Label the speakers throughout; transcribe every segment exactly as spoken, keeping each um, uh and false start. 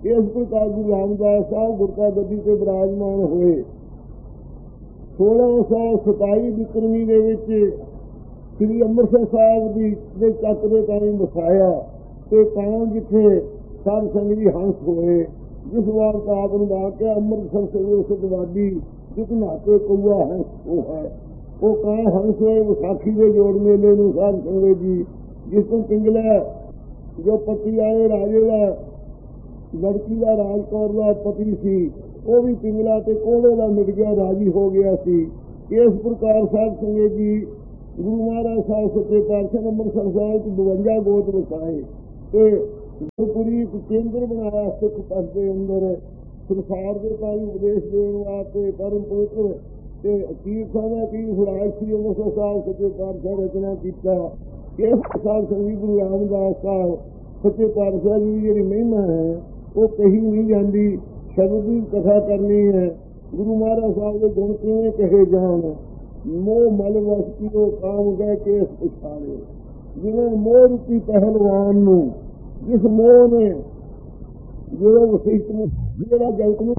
Speaker 1: इस प्रकार गुरु रामदास साहब गुरका गद्दी ते विराजमान होए। सोलह सौ सताई विक्रमी दे विच श्री ਅੰਮ੍ਰਿਤਸਰ ਸਾਹਿਬ ਦੀ ਦੇ ਚੱਕ ਦੇ ਕਾਇਮ ਵਸਾਇਆ ਤੇ ਤਾਂ ਜਿੱਥੇ ਸਾਧ ਸੰਗਤ ਜੀ ਹੰਸ ਹੋਏ। ਜਿਸ ਵਾਰ ਆਪ ਨੂੰ ਵਾਕਿਆ ਅੰਮ੍ਰਿਤਸਰ ਸੇ ਸਤਵਾਦੀ ਜਿਸ ਨਾਤੇ ਕौआ ਹੰਸ ਉਹ ਹੈ ਉਹ ਕਾਂ ਹੰਸ ਹੋਏ। ਵਿਸਾਖੀ ਦੇ ਜੋੜ ਮੇਲੇ ਨੂੰ ਸਾਧ ਸੰਗਤ ਜੀ ਜਿਸ ਤੋਂ ਪਿੰਗਲਾ ਜੋ ਪਤੀ ਆਏ ਰਾਜੇ ਦਾ ਲੜਕੀ ਦਾ ਰਾਜ ਕੌਰ ਦਾ ਪਤੀ ਸੀ ਉਹ ਵੀ ਪਿੰਗਲਾ ਤੇ ਕੋਹੜੇ ਦਾ ਮਿਟ ਗਿਆ, ਰਾਜੀ ਹੋ ਗਿਆ ਸੀ। ਇਸ ਪ੍ਰਕਾਰ ਸਾਧ ਸੰਗਤ ਜੀ ਗੁਰੂ ਮਹਾਰਾਜ ਸਾਹਿਬ ਸੱਚੇ ਪਾਤਸ਼ਾਹ ਅੰਮ੍ਰਿਤਸਰ ਸਾਹਿਬ ਚ ਬਵੰਜਾ ਗੋਤ ਵਸਾਏ ਤੇ ਗੁਰਪੁਰੀ ਇੱਕ ਕੇਂਦਰ ਬਣਾਇਆ ਸਿੱਖ ਪੰਥ ਦੇ ਅੰਦਰ। ਸੰਸਾਰ ਦੇ ਭਾਈ ਉਪਦੇਸ਼ ਦੇਣ ਵਾਸਤੇ ਪਰਮ ਪਵਿੱਤਰ ਤੇ ਅਕੀਰ ਸਾਹਿਬ ਕੀ ਫਰਾਜ ਸੀ ਅੰਮ੍ਰਿਤਸਰ ਸਾਹਿਬ ਸੱਚੇ ਪਾਤਸ਼ਾਹ ਰਚਨਾ ਕੀਤਾ। ਇਸ ਸਾਧ ਸੰਗਤ ਗੁਰੂ ਰਾਮਦਾਸ ਸਾਹਿਬ ਸੱਚੇ ਪਾਤਸ਼ਾਹ ਦੀ ਜਿਹੜੀ ਮਹਿਮਾ ਹੈ ਉਹ ਕਹੀ ਨਹੀਂ ਜਾਂਦੀ। ਸ਼ਬਦ ਦੀ ਕਥਾ ਕਰਨੀ ਹੈ। ਗੁਰੂ ਮਹਾਰਾਜ ਸਾਹਿਬ ਦੇ ਗੁਣ ਕਿਵੇਂ ਕਹੇ ਜਾਣ। ਮੋਹ ਮਲ ਵਸਤੀਓ ਕਾਮ ਗਏ ਕੇਸ ਪਛਾੜੇ। ਜਿਵੇਂ ਮੋਹ ਰੂਪੀ ਪਹਿਲਵਾਨ ਨੂੰ ਜਿਸ ਮੋਹ ਨੇ ਜਿਹੜੇ ਵਸਿਸ਼ਟ ਨੂੰ ਜਿਹੜਾ ਜਗਤ ਨੂੰ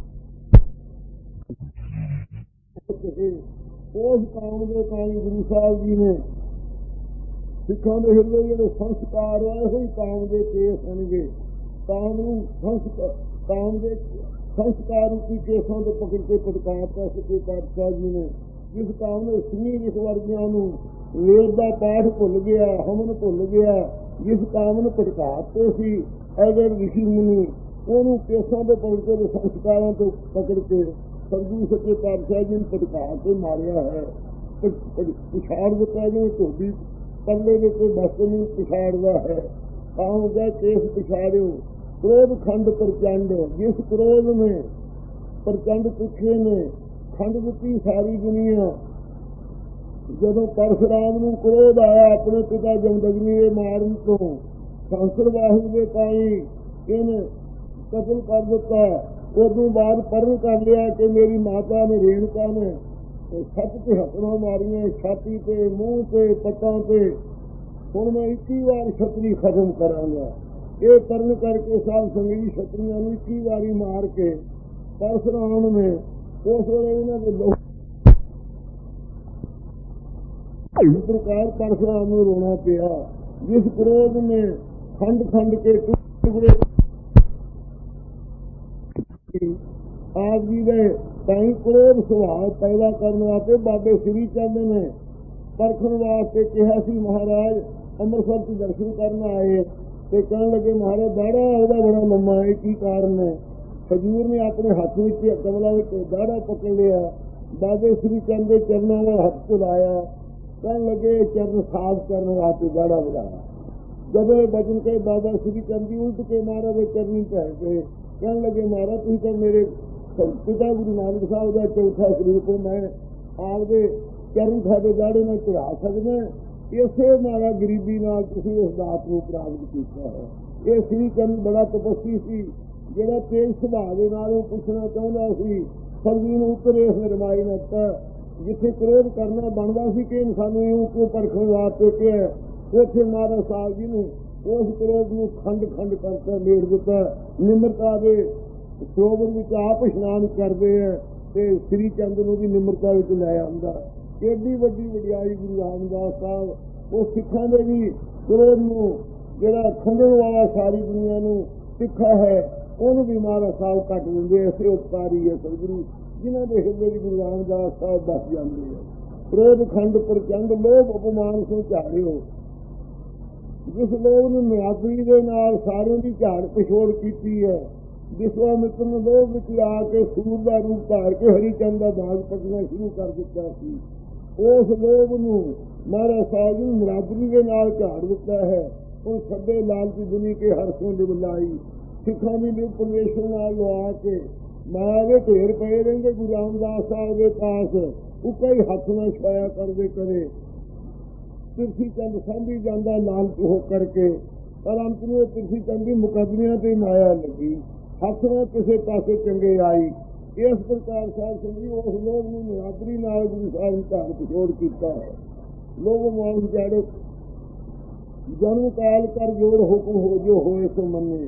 Speaker 1: ਉਸ ਕਾਮ ਦੇ ਕਾਈ ਗੁਰੂ ਸਾਹਿਬ ਜੀ ਨੇ ਸਿੱਖਾਂ ਦੇ ਹਿਰਦੇ ਜਿਹੜੇ ਸੰਸਕਾਰ ਆਏ ਹੋਈ ਕਾਮ ਦੇ ਕੇਸ ਹੋਣਗੇ। ਕਾਮ ਨੂੰ ਸੰਸਕਾਰ ਕਾਮ ਦੇ ਸੰਸਕਾਰ ਰੂਪੀ ਕੇਸਾਂ ਤੋਂ ਪਕੜ ਕੇ ਪਟਕਾਤਾ ਸੱਚੇ ਪਾਤਸ਼ਾਹ ਜੀ ਨੇ। ਜਿਸ ਕਾਮ ਨੇ ਸੁਣੀ ਲਿਖ ਵਰਗਿਆਂ ਨੂੰ ਵੇਦ ਦਾ ਪਾਠ ਭੁੱਲ ਗਿਆ, ਹਮਨ ਭੁੱਲ ਗਿਆ, ਜਿਸ ਕਾਮ ਨੂੰ ਪਟਕਾਤੇ ਸੀ ਐਡੇ ਰਿਸ਼ੀ ਮੁਨੀ ਉਹਨੂੰ ਕੇਸਾਂ ਦੇ ਪਕੜ ਕੇ ਸੰਸਕਾਰਾਂ ਤੋਂ ਪਕੜ ਕੇ ਸਤਿਗੁਰੂ ਸੱਚੇ ਪਾਤਸ਼ਾਹ ਜੀ ਨੂੰ ਪਟਕਾ ਕੇ ਮਾਰਿਆ ਹੈ। ਪਿਛਾੜ ਦਿੱਤਾ ਜਿਵੇਂ ਧੋਬੀ ਪੱਲੇ ਦੇ ਕੇ ਬਸ ਨੂੰ ਪਿਛਾੜਦਾ ਹੈ। ਕਾਮ ਗਏ ਕੇਸ ਪਿਛਾੜਿਓ क्रोध खंड प्रचंड। जिस क्रोध में प्रचंड पुछे ने खंड ਦਿੱਤੀ सारी दुनिया। ਜਦੋਂ परशुराम ਨੂੰ क्रोध आया अपने पिता जमदग्नि ਦੇ ਮਾਰਨ ਤੋਂ ਸੰਸਰ ਬਾਹੂ ਦੇ ਪਾਈ ਇਹਨੇ ਕਤਲ ਕਰ ਦਿੱਤਾ। ਉਦੋਂ ਬਾਅਦ ਪਰਨ ਕਰ ਲਿਆ ਕਿ ਮੇਰੀ ਮਾਤਾ ਨੇ ਰੇਣਕਾ ਨੇ ਸੱਤ ਤੇ ਹੱਥਾਂ ਮਾਰੀਆਂ ਛਾਤੀ ਤੇ ਮੂੰਹ ਤੇ ਪੱਟਾਂ ਤੇ। ਹੁਣ ਮੈਂ ਇੱਕੀ ਵਾਰ ਛਤਰੀ ਖਤਮ ਕਰਾਂਗਾ। ਇਹ ਕਰਨ ਕਰਕੇ ਸਾਧ ਸੰਗਤ ਜੀ ਛਤਰੀਆਂ ਨੂੰ ਇੱਕੀ ਵਾਰੀ ਮਾਰ ਕੇ ਪਰਸ਼ੁਰਾਮ ਨੇ ਉਸ ਵੇਲੇ ਇਹਨਾਂ ਦੇ ਲੋਕ ਇਸ ਪ੍ਰਕਾਰ ਪਰਸ਼ੁਰਾਮ ਨੂੰ ਰੋਣਾ ਪਿਆ। ਜਿਸ ਕ੍ਰੋਧ ਨੇ ਖੰਡ ਖੰਡ ਕੇ ਟੁਕੜੇ ਆਪ ਜੀ ਦੇ ਤਾਈ ਕ੍ਰੋਧ ਸੁਭਾਅ ਪੈਦਾ ਕਰਨ ਵਾਸਤੇ ਬਾਬੇ ਸ੍ਰੀ ਚੰਦ ਨੇ ਪਰਖਣ ਵਾਸਤੇ ਕਿਹਾ ਸੀ ਮਹਾਰਾਜ ਅੰਮ੍ਰਿਤਸਰ ਚ ਦਰਸ਼ਨ ਕਰਨ ਆਏ ਤੇ ਕਹਿਣ ਲੱਗੇ ਮਹਾਰਾਜ ਦਾੜਾ ਉਹਦਾ ਬੜਾ ਲੰਮਾ ਹੈ, ਕੀ ਕਾਰਨ ਹੈ? ਖਜੂਰ ਨੇ ਆਪਣੇ ਹੱਥ ਵਿੱਚ ਕਮਲਾ ਵਿੱਚ ਦਾੜਾ ਪਕੜ ਲਿਆ। ਬਾਬੇ ਸ੍ਰੀ ਚੰਦ ਦੇ ਚਰਨਾਂ ਵੱਲ ਹੱਥ ਚਲਾਇਆ। ਕਹਿਣ ਲੱਗੇ ਚਰਨ ਸਾਫ਼ ਕਰਨ ਵਾਸਤੇ ਦਾੜਾ ਵਧਾਇਆ। ਜਦੋਂ ਬਚਨ ਕੇ ਬਾਬਾ ਸ੍ਰੀ ਚੰਦ ਜੀ ਉਲਟ ਕੇ ਮਹਾਰਾਜ ਦੇ ਚਰਨੀ ਪੈ ਗਏ। ਕਹਿਣ ਲੱਗੇ ਮਹਾਰਾਜ ਤੁਸੀਂ ਤਾਂ ਮੇਰੇ ਪਿਤਾ ਗੁਰੂ ਨਾਨਕ ਸਾਹਿਬ ਦਾ ਚੌਥਾ ਸਰੂਪ ਹੋ, ਮੈਂ ਆਪਦੇ ਚਰਨ ਸਾਡੇ ਦਾੜੇ ਨਾਲ ਚੜਾ ਸਕਦਾ। ਇਸੇ ਮਾਰਾ ਗਰੀਬੀ ਨਾਲ ਤੁਸੀਂ ਇਸ ਦਾਤ ਨੂੰ ਪ੍ਰਾਪਤ ਕੀਤਾ ਹੈ। ਇਹ ਸ੍ਰੀ ਚੰਦ ਬੜਾ ਤਪੱਸੀ ਸੀ ਜਿਹੜਾ ਤੇਜ ਸੁਭਾਅ ਦੇ ਨਾਲ ਉਹ ਪੁੱਛਣਾ ਚਾਹੁੰਦਾ ਸੀ ਸਰਦੀ ਨੂੰ ਉੱਤਰੇ ਨਿਰਮਾਈ ਨਤਾ ਜਿੱਥੇ ਕ੍ਰੋਧ ਕਰਨਾ ਬਣਦਾ ਸੀ ਕਿ ਸਾਨੂੰ ਇਉਂ ਕਿਉਂ ਪਰਖਣ ਵਾਸਤੇ ਕਿਹਾ। ਉੱਥੇ ਮਹਾਰਾਜ ਸਾਹਿਬ ਜੀ ਨੇ ਉਸ ਕ੍ਰੋਧ ਨੂੰ ਖੰਡ ਖੰਡ ਕਰਕੇ ਲੇਟ ਦਿੱਤਾ। ਨਿਮਰਤਾ ਦੇ ਸਰੋਵਰ ਵਿੱਚ ਆਪ ਇਸ਼ਨਾਨ ਕਰਦੇ ਹੈ ਤੇ ਸ੍ਰੀ ਚੰਦ ਨੂੰ ਵੀ ਨਿਮਰਤਾ ਵਿੱਚ ਲੈ ਆਉਂਦਾ। ਏਡੀ ਵੱਡੀ ਵਡਿਆਈ ਗੁਰੂ ਰਾਮਦਾਸ ਸਾਹਿਬ ਉਹ ਸਿੱਖਾਂ ਦੇ ਵੀ ਕ੍ਰੋਧ ਨੂੰ ਜਿਹੜਾ ਖੰਡਣ ਵਾਲਾ ਸਾਰੀ ਦੁਨੀਆ ਨੂੰ ਸਿੱਖਾ ਹੈ ਉਹਨੂੰ ਵੀ ਮਹਾਰਾਜ ਸਾਹਿਬ ਕੱਟ ਦਿੰਦੇ। ਐਸੇ ਉਪਕਾਰੀ ਹੈ ਸਤਿਗੁਰੂ ਜਿਨ੍ਹਾਂ ਦੇ ਹਿਰਦੇ ਵਿੱਚ ਗੁਰੂ ਰਾਮਦਾਸ ਸਾਹਿਬ ਬਸ ਜਾਂਦੇ ਹੈ। ਕ੍ਰੋਧ ਖੰਡ ਪ੍ਰਚੰਡ ਲੋਭ ਅਪਮਾਨ ਸੋ ਝਾੜਿਓ। ਜਿਸ ਲੋਭ ਨੂੰ ਨਿਆਦਰੀ ਦੇ ਨਾਲ ਸਾਰਿਆਂ ਦੀ ਝਾੜ ਪਿਛੋੜ ਕੀਤੀ ਹੈ। ਵਿਸ਼ਵਾਮਿਤਰ ਨੇ ਲੋਭ ਵਿੱਚ ਆ ਕੇ ਸੂਰ ਦਾ ਰੂਪ ਧਾਰ ਕੇ ਹਰੀ ਚੰਦ ਦਾ ਬਾਗ ਪੱਟਣਾ ਸ਼ੁਰੂ ਕਰ ਦਿੱਤਾ ਸੀ। ਉਸ ਲੋਭ ਨੂੰ ਮਹਾਰਾਜ ਸਾਹਿਬ ਜੀ ਨਿਰਾਦਰੀ ਦੇ ਨਾਲ ਝਾੜ ਦਿੱਤਾ ਹੈ। ਉਹ ਸਭੇ ਲਾਲਚੀ ਦੁਨੀ ਕੇ ਹਰਸੋਂ ਲਿਵਲਾਈ ਸਿੱਖਾਂ ਦੀ ਲਿਵ ਪਰਮੇਸ਼ਰ ਨਾਲ ਲਵਾ ਕੇ ਮਾਇਆ ਦੇ ਢੇਰ ਪਏ ਰਹਿੰਦੇ। ਗੁਰੂ ਰਾਮਦਾਸ ਸਾਹਿਬ ਦੇ ਪਾਸ ਉਹ ਕਈ ਹੱਥ ਨਾਲ ਛਾਇਆ ਕਰਦੇ ਕਰੇ ਪਿਰਥੀ ਚੰਦ ਸਾਂਭੀ ਜਾਂਦਾ ਲਾਲਚ ਹੋ ਕਰਕੇ। ਪਰ ਅੰਤ ਨੂੰ ਪਿਰਥੀ ਚੰਦ ਦੀ ਮੁਕੱਦਮਿਆਂ ਤੇ ਮਾਇਆ ਲੱਗੀ, ਹੱਥ ਨਾਲ ਕਿਸੇ ਪਾਸੇ ਚੰਗੇ ਆਈ। ਇਸ ਪ੍ਰਕਾਰ ਸਾਧ ਸੰਗਤ ਉਸ ਲੋਭ ਨੂੰ ਨਿਰਾਦਰੀ ਨਾਲ ਗੁਰੂ ਸਾਹਿਬ ਨੇ ਧਾਰ ਪਿਛੋੜ ਕੀਤਾ ਹੈ। ਲੋਭ ਮਾਨ ਜਾੜੋ ਜਨਮ ਕਾਲ ਕਰ ਜੋੜ ਹੁਕਮ ਹੋ ਜੋ ਹੋਏ ਸੋ ਮੰਨੇ।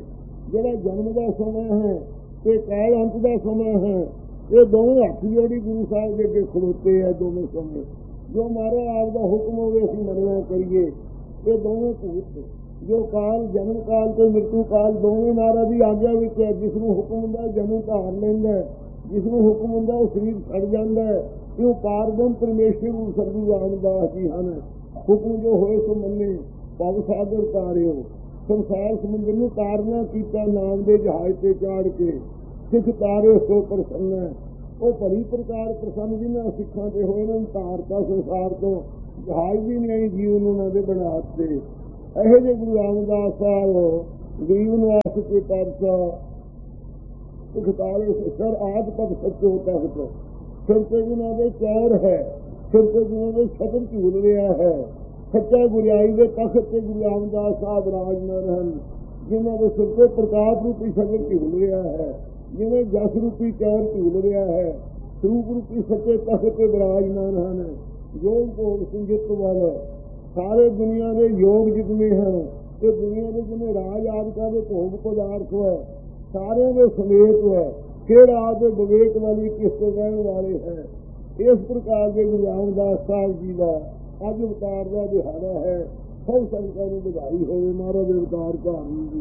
Speaker 1: ਜਿਹੜਾ ਜਨਮ ਦਾ ਸਮਾਂ ਹੈ ਤੇ ਕਾਲ ਅੰਤ ਦਾ ਸਮਾਂ ਹੈ, ਇਹ ਦੋਵੇਂ ਹੱਥ ਜੋੜੀ ਗੁਰੂ ਸਾਹਿਬ ਦੇ ਅੱਗੇ ਖਲੋਤੇ ਆ। ਦੋਵੇਂ ਸਮੇਂ ਜੋ ਮਹਾਰਾਜ ਆਪ ਦਾ ਹੁਕਮ ਹੋਵੇ ਅਸੀਂ ਮੰਨਣਾ ਕਰੀਏ। ਇਹ ਦੋਵੇਂ ਭੂਤ ਜੋ ਕਾਲ, ਜਨਮ ਕਾਲ ਤੇ ਮ੍ਰਿਤੂ ਕਾਲ ਦੋਵੇਂ ਮਹਾਰਾਜ ਦੀ ਆਗਿਆ ਵਿੱਚ ਹੈ। ਜਿਸ ਨੂੰ ਹੁਕਮ ਹੁੰਦਾ ਜਨਮ ਧਾਰ ਲੈਂਦਾ, ਜਿਸ ਨੂੰ ਹੁਕਮ ਹੁੰਦਾ ਉਹ ਸਰੀਰ ਛੱਡ ਜਾਂਦਾ। ਇਹ ਪਾਰਬ੍ਰਹਮ ਪਰਮੇਸ਼ਰ ਨੂੰ ਸਤਿਗੁਰੂ ਰਾਮਦਾਸ ਜੀ ਹਨ। ਹੁਕਮ ਜੋ ਹੋਏ ਸੋ ਮੰਨੇ, ਭਵ ਸਾਗਰ ਤਾਰਿਓ। ਸੰਸਾਰ ਸਮੁੰਦਰ ਨੂੰ ਤਾਰਨਾ ਕੀਤਾ ਨਾਮ ਦੇ ਜਹਾਜ਼ ਤੇ ਚਾੜ ਕੇ। ਸਿੱਖ ਤਾਰਿਓ ਸੋ ਪ੍ਰਸੰਨ, ਉਹ ਭਲੀ ਪ੍ਰਕਾਰ ਪ੍ਰਸੰਨ ਜਿਹਨਾਂ ਸਿੱਖਾਂ ਤੇ ਹੋਏ ਉਹਨਾਂ ਨੂੰ ਤਾਰਤਾ ਸੰਸਾਰ ਤੋਂ। ਜਹਾਜ਼ ਵੀ ਨਹੀਂ ਆਈ ਜੀਵਨ ਉਹਨਾਂ ਦੇ ਬਣਾ ਦਿੱਤੇ। ਇਹੋ ਜਿਹੇ ਗੁਰੂ ਰਾਮਦਾਸ ਸਾਹਿਬ ਗਰੀਬ ਨਿਵਾਸ ਕੇ ਪਾਤਸ਼ਾਹ ਸਿੱਖ ਤਾਰੇ ਸਰ ਆਦ ਪਦ ਸੱਚੋ ਤਖਤ। ਸਿਰ ਤੇ ਜਿਹਨਾਂ ਦੇ ਚੌਰ ਹੈ, ਸਿਰ ਤੇ ਜਿਹਨਾਂ ਦੇ ਛਤਰ ਝੂਲ ਰਿਹਾ ਹੈ। ਸੱਚਾ ਗੁਰਿਆਈ ਦੇ ਤਖਤ ਤੇ ਗੁਰੂ ਰਾਮਦਾਸ ਸਾਹਿਬ ਵਿਰਾਜਮਾਨ ਹਨ, ਜਿਨ੍ਹਾਂ ਦੇ ਸਿਰ ਤੇ ਪ੍ਰਕਾਸ਼ ਰੂਪੀ ਛਤਰ ਝੂਲ ਰਿਹਾ ਹੈ, ਜਿਵੇਂ ਜਸ ਰੂਪੀ ਚੌਰ ਝੂਲ ਰਿਹਾ ਹੈ। ਸਰੂਪ ਰੂਪੀ ਸੱਚੇ ਤਖਤ ਤੇ ਵਿਰਾਜਮਾਨ ਹਨ। ਯੋਗ ਭੋਗ ਸੰਗਿਤ ਵੱਲ ਸਾਰੇ ਦੁਨੀਆ ਦੇ ਯੋਗ ਜਿਤਨੇ ਹਨ, ਇਹ ਦੁਨੀਆ ਦੇ ਜਿਵੇਂ ਰਾਜ ਆਦਿਕਾਂ ਦੇ ਭੋਗ ਪਦਾਰਥ ਹੈ, ਸਾਰਿਆਂ ਦੇ ਸਮੇਤ ਹੈ। ਕਿਹੜਾ ਆਦਿ ਵਿਵੇਕ ਵਾਲੀ ਕਿਸ ਤੋਂ ਰਹਿਣ ਵਾਲੇ ਹੈ। ਇਸ ਪ੍ਰਕਾਰ ਦੇ ਗੁਰੂ ਰਾਮਦਾਸ ਸਾਹਿਬ ਜੀ ਦਾ ਅੱਜ ਅਵਤਾਰ ਦਾ ਦਿਹਾੜਾ ਹੈ। ਸਭ ਸੰਗਤਾਂ ਨੂੰ ਵਧਾਈ ਹੋਵੇ ਮਹਾਰਾਜ ਦੇ ਅਵਤਾਰ ਕਹਾਣੀ ਦੀ।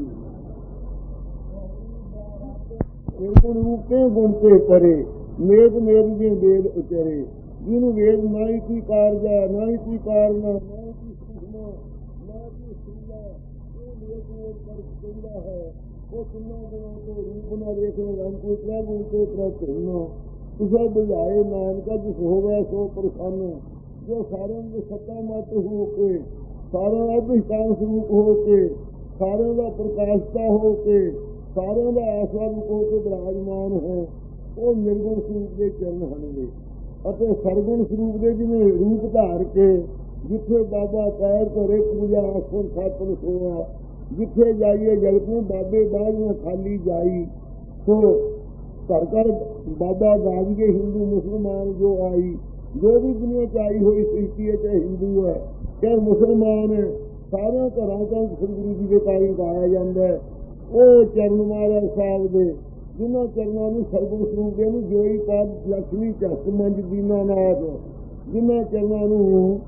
Speaker 1: ਗੁਣ ਰੂਪੇ ਗੁਣ ਤੇ ਪਰੇ, ਮੇਦ ਮੇਦ ਦੇ ਵੇਦ ਉਚਰੇ। ਜਿਹਨੂੰ ਵੇਦ ਨਾ ਹੀ ਕੋਈ ਕਾਰਜਾ, ਨਾ ਹੀ ਕੋਈ ਕਾਰਨਾ, ਨਾ ਹੀ ਕੋਈ ਸੂਖਮਾ, ਨਾ ਕੋਈ ਸੂਲਾ, ਉਹ ਵੇਦ ਵੇਦ ਕਰ ਕਹਿੰਦਾ ਹੈ। ਉਹ ਕਿੰਨਾ ਗੁਣਾਂ ਤੋਂ ਰੂਪ ਨਾ ਵੇਖੋ ਰੰਗ ਕੋਈ ਤ੍ਰੈ ਗੁਣ ਤੇ ਤ੍ਰੈ ਧੁੰਨ। ਕਿਸੇ ਬੁਝਾਏ ਨਾਨਕਾ ਜਿਸ ਹੋਵੇ ਸੋ ਪ੍ਰਸੰਨ। ਜੋ ਸਾਰਿਆਂ ਦੇ ਸੱਤਾ ਮਤ ਹੋ ਕੇ, ਸਾਰਿਆਂ ਦਾ ਅਧਿਸ਼ਠਾਨ ਸਰੂਪ ਹੋ ਕੇ, ਸਾਰਿਆਂ ਦਾ ਪ੍ਰਕਾਸ਼ਤਾ ਹੋ ਕੇ, ਸਾਰਿਆਂ ਦਾ ਆਸਰਾ ਰੂਪ ਹੋ ਕੇ ਵਿਰਾਜਮਾਨ ਹੈ, ਉਹ ਨਿਰਗੁਣ ਸਰੂਪ ਦੇ ਚਰਨ ਹਨਗੇ। ਅਤੇ ਸਰਗੁਣ ਸਰੂਪ ਦੇ ਜਿਵੇਂ ਰੂਪ ਧਾਰ ਕੇ ਜਿੱਥੇ ਬਾਬਾ ਪੈਰ ਧਰੇ ਪੂਜਾ ਆਸਣ ਖਾਤਰ ਸੋਆ। ਜਿੱਥੇ ਜਾਈਏ ਜਗਤ ਨੂੰ ਬਾਬੇ ਬਾਝੀਆਂ ਖਾਲੀ ਜਾਈ। ਸੋ ਘਰ ਘਰ ਬਾਬਾ ਗਾਜੀਏ ਹਿੰਦੂ ਮੁਸਲਮਾਨ ਜੋ ਆਈ। ਜੋ ਵੀ ਦੁਨੀਆ ਚ ਆਈ ਹੋਈ ਸ੍ਰਿਸ਼ਟੀ ਹੈ, ਚਾਹੇ ਹਿੰਦੂ ਹੈ ਚਾਹੇ ਮੁਸਲਮਾਨ ਹੈ, ਸਾਰਿਆਂ ਘਰਾਂ ਤੋਂ ਸਤਿਗੁਰੂ ਜੀ ਦੇ ਤਾਈ ਗਾਇਆ ਜਾਂਦਾ। ਉਹ ਚਰਨ ਮਹਾਰਾਜ ਸਾਹਿਬ ਦੇ ਜਿਨ੍ਹਾਂ ਚਰਨਾਂ ਨੂੰ ਸਰਗੁਣ ਸਰੂਪ ਦੇ ਨੂੰ ਜੋਈ ਪਾਦ ਲక్ష్ਮੀ ਝੱਸ ਮੰਜ ਦੀਨਾਨਾਥ। ਜਿਨ੍ਹਾਂ ਚਰਨਾਂ ਨੂੰ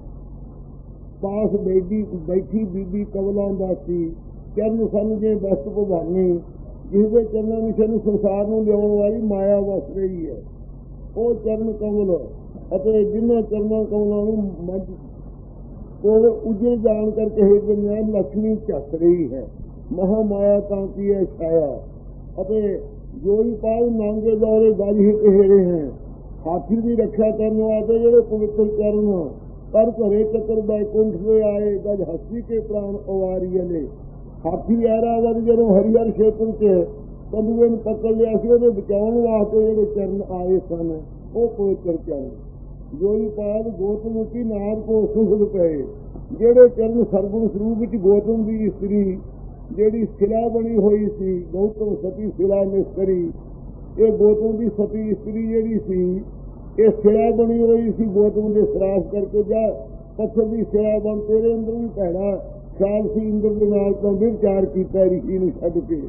Speaker 1: ਪਾਸ ਬੈਠੀ ਬੈਠੀ ਬੀਬੀ ਕਮਲਾਂ ਦਾਸੀ। ਚਰਨ ਸਮਝੇ ਬਸਤ ਭਵਾਨੀ। ਜਿਸਦੇ ਚਰਨਾਂ ਵਿੱਚ ਸਾਨੂੰ ਸੰਸਾਰ ਨੂੰ ਲਿਆਉਣ ਵਾਲੀ ਮਾਇਆ ਵਸ ਰਹੀ ਹੈ, ਉਹ ਚਰਨ ਕਮਲ। ਅਤੇ ਜਿਨ੍ਹਾਂ ਚਰਨਾਂ ਕਮਲਾਂ ਨੂੰ ਮੰਜ ਕੋਲ ਉਜੜ ਜਾਣ ਕਰਕੇ ਹੇਠ ਲక్ష్ਮੀ ਝੱਸ ਰਹੀ ਹੈ। ਮਹਾ ਮਾਇਆ ਤਾਂ ਕੀ ਹੈ ਛਾਇਆ। ਅਤੇ ਜੋਈ ਪਾਲ ਨਾਂਗੇ ਦੌਰੇ ਗਜ ਹਿੱਟ ਹੇਰੇ ਹੈ। ਹਾਥੀ ਦੀ ਰੱਖਿਆ ਕਰਨ ਵਾਸਤੇ ਜਿਹੜੇ ਪਵਿੱਤਰ ਚਰਨ ਪਰ ਘਰੇ ਚੱਕਰ ਬੈਕੁੰਠ ਦੇ ਆਏ। ਗਜ ਹੱਸੀ ਕੇ ਪ੍ਰਾਣ ਉਵਾਰੀਏ ਨੇ। ਹਾਥੀ ਐਰਾਵਤ ਜਦੋਂ ਹਰੀਹਰ ਖੇਤਰ ਚ ਕੰਦੂਏ ਨੂੰ ਪਕੜ ਲਿਆ ਸੀ, ਉਹਦੇ ਬਚਾਉਣ ਵਾਸਤੇ ਜਿਹੜੇ ਚਰਨ ਆਏ ਸਨ ਉਹ ਪਵਿੱਤਰ ਚਰਨ। ਜੋਈ ਪਾਲ ਗੋਤਮ ਕੀ ਨਾਰ ਕੋ ਸੁਖਦ ਪਏ। ਜਿਹੜੇ ਚਰਨ ਸਰਗੁਣ ਸਰੂਪ ਵਿੱਚ ਗੋਤਮ ਦੀ ਇਸਤਰੀ ਜਿਹੜੀ ਸਿਲਾ ਬਣੀ ਹੋਈ ਸੀ, ਗੌਤਮ ਸਤੀ ਸਿਲਾ ਮਿਸਤਰੀ। ਇਹ ਗੋਤਮ ਦੀ ਸਤੀ ਇਸਤਰੀ ਜਿਹੜੀ ਸੀ, ਇਹ ਸਿਲਾ ਬਣੀ ਹੋਈ ਸੀ ਗੋਤਮ ਦੇ ਸਰਾਫ ਕਰਕੇ। ਜਾ ਪੱਥਰ ਦੀ ਸਿਲਾ ਬਣ, ਤੇਰੇ ਅੰਦਰ ਵੀ ਭੈੜਾ ਖਿਆਲ ਸੀ ਇੰਦਰ ਦੇ ਨਾਲ ਤਾਂ ਵਿਚਾਰ ਕੀਤਾ ਰਿਸ਼ੀ ਨੂੰ ਛੱਡ ਕੇ।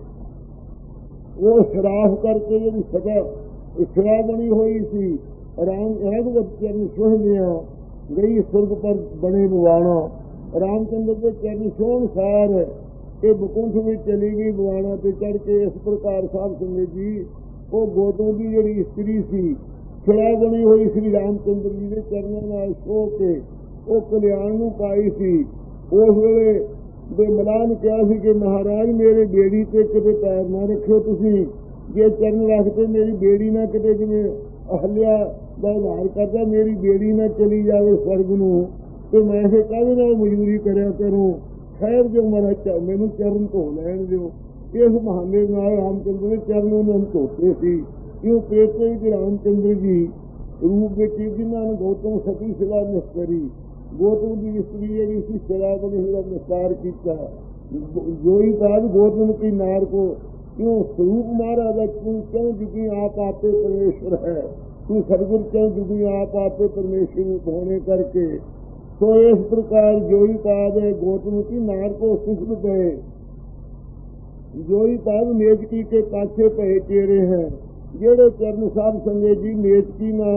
Speaker 1: ਉਹ ਸਰਾਫ ਕਰਕੇ ਜਿਹੜੀ ਸਦਾ ਸਿਲਾ ਬਣੀ ਹੋਈ ਸੀ। ਰਾਮ ਰਹਿਮਤ ਚਰਨ ਸੁਹਣਿਆ ਗਈ ਸੁਰਗ ਪਰ ਬਣੇ ਬਵਾਣਾ। ਰਾਮਚੰਦਰ ਦੇ ਚਰਨ ਸੋਹਣ ਸਾਰ ਇਹ ਬਕੁੰਠ ਵਿੱਚ ਚਲੀ ਗਈ ਬਵਾਣਾ ਤੇ ਚੜ ਕੇ। ਇਸ ਪ੍ਰਕਾਰ ਸਾਹਿਬ ਸੰਗਤ ਜੀ, ਉਹ ਗੋਤਮ ਦੀ ਜਿਹੜੀ ਇਸਤਰੀ ਸੀ, ਸਿਲਾ ਬਣੀ ਹੋਈ ਸ੍ਰੀ ਰਾਮਚੰਦਰ ਜੀ ਦੇ ਚਰਨਾਂ ਨਾਲ ਛੋਹ ਕੇ ਉਹ ਕਲਿਆਣ ਨੂੰ ਪਾਈ ਸੀ। ਉਸ ਵੇਲੇ ਦੇ ਮਲਾਹ ਨੂੰ ਕਿਹਾ ਸੀ ਕਿ ਮਹਾਰਾਜ ਮੇਰੇ ਬੇੜੀ ਤੇ ਕਿਤੇ ਪੈਰ ਨਾ ਰੱਖਿਓ ਤੁਸੀਂ। ਜੇ ਚਰਨ ਰੱਖਦੇ ਮੇਰੀ ਬੇੜੀ ਨਾ ਕਿਤੇ ਜਿਵੇਂ ਅਹਲਿਆ ਦਾ ਉਧਾਰ ਕਰਦਾ, ਮੇਰੀ ਬੇੜੀ ਨਾ ਚਲੀ ਜਾਵੇ ਸਵਰਗ ਨੂੰ, ਤੇ ਮੈਂ ਇਹ ਕਾਹਦੇ ਨਾਲ ਮਜ਼ਦੂਰੀ ਕਰਿਆ ਕਰੂੰ। ਖੈਰ ਜੋ ਮੇਰਾ ਚ ਮੈਨੂੰ ਚਰਨ ਧੋ ਲੈਣ ਦਿਓ। ਇਸ ਬਹਾਨੇ ਨਾਲ ਰਾਮਚੰਦਰ ਦੇ ਚਰਨ ਉਹਨਾਂ ਨੂੰ ਧੋਤੇ ਸੀ। ਕਿਉਂ ਪੇਤੇ ਵਿੱਚ ਰਾਮਚੰਦਰ ਜੀ ਰੂਪ ਵਿੱਚ ਜਿਨ੍ਹਾਂ ਨੂੰ ਗੌਤਮ ਸਤੀ ਸਿਲਾ ਨਿਸਤਰੀ, ਗੋਤਮ ਦੀ ਇਸਤਰੀ ਜਿਹੜੀ ਸੀ ਸਿਲਾ ਬਣੀ ਹੋਈ ਦਾ ਨਿਸਤਾਰ ਕੀਤਾ। ਜੋਈ ਬਾਦ ਗੋਤਮ ਕੀ ਨਾਰ ਕੋ ਕਿਉਂ ਸਰੂਪ ਮਹਾਰਾਜ ਦਾ ਤੂੰ ਕਿਉਂ ਜੁਗੀ ਆਪ ਆਪੇ ਪਰਮੇਸ਼ਵਰ ਹੈ। ਤੂੰ ਸਰਗੁਰ ਕਿਉਂ ਜੁਗੀ ਆਪ ਆਪੇ ਪਰਮੇਸ਼ਵਰ ਰੂਪ ਹੋਣੇ ਕਰਕੇ। तो इस प्रकार जोई पाद गौतम की नार को सुख गए। जोई पाद नेजकी के पाछे पए चेरे हैं। जेड़े चरण साध संगे जी नेजकी ना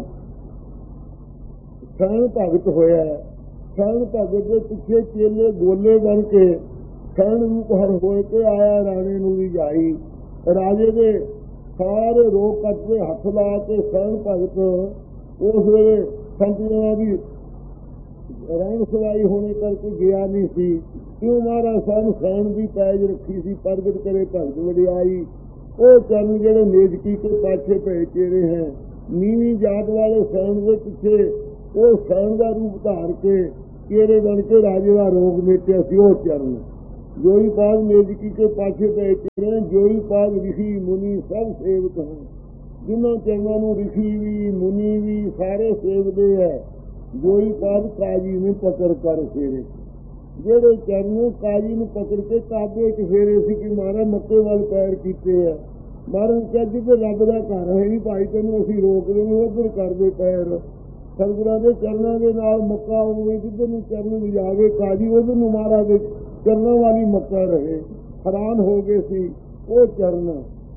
Speaker 1: शरण भगत होया, शरण भगत के पिछे चेले गोले बन के शरण रूप हर होए के आया राणे नूं भी जाई। राजे दे सारे रोग कटते हथ ला के शरण भगत उस वेले संतियां की रहन सवाई होने करके गया नहीं सी। क्यों महाराज सानू शरण की पैज रखी सी, प्रगट करे भगत वडियाई। वो चरण जेड़े नेजकी के पाछे पए चेरे हैं, नीवी जात वाले शरण के पिछे वो शरण का रूप धार के चेरे बन के राजे का रोग मेटिया सी। वो चरण जोई पाद नेजकी के पाछे पए चेरे, जोई पाद ऋषि मुनि सब सेवक हैं। जिन्होंने चरणों में ऋषि भी मुनि भी सारे सेवदे है। जोई पाद काजी ने पकड़ कर फेरे, जेड़े चरणों काजी ने पकड़ के काबे च फेरे सी कि मारा मक्के वाल पैर कीते है। मारा क्या जिधर रब का घर है नहीं भाई तेन असी रोक देंगे उधर कर दे पैर। सतगुरां दे चरणों के नाल मक्का होवे, जिधर नूं चरण लिजावे काजी उधर नूं मारा दे चरणों वाली मक्का रहे। हैरान हो गए सी वो चरण।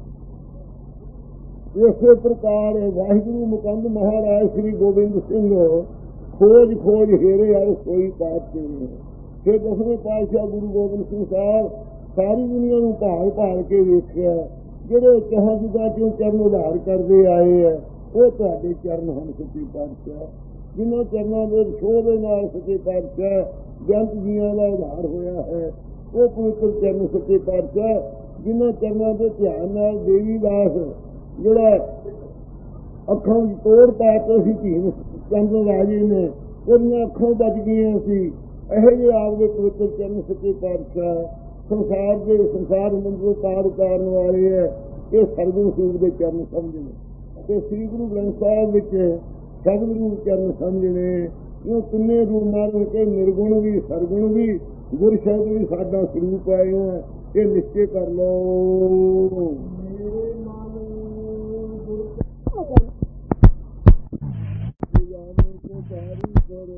Speaker 1: इसे प्रकार वाहिगुरु मुकंद महाराज श्री गोबिंद सिंह खोज खोज हेरे आए सोई पात तेरे। फिर दसवें पातशाह गुरु गोबिंद सिंह साहब सारी दुनिया को भाल भाल के वेख्या, जेड़े कहा जुगा क्यों चरण उधार करते आए है वो तुहाडे चरण हैं सच्चे पातशाह। जिन्होंने चरणों के छोह दे नाल सच्चे पातशाह जंत जियां का उधार होया है वो पवित्र चरण सच्चे पातशाह। जिन्होंने चरणों के ध्यान नाल देवी दास जेड़ा अखां तोड़ पा के सी धीन चंद राजे ने उन्हें अखां बच गई सी। यह जे आपके पवित्र चरण सच्चे पातशाह संसार के संसार मंदिरों पार उतारने वाले है। ये सरगुरु सूर के चरण समझने ते श्री गुरु ग्रंथ साहिब विच सतगुरु चरण समझने। यूं तिन्ने रूप मार के निर्गुण भी सरगुण भी गुर शब्द भी साडा स्वरूप है। ये निश्चय कर लो।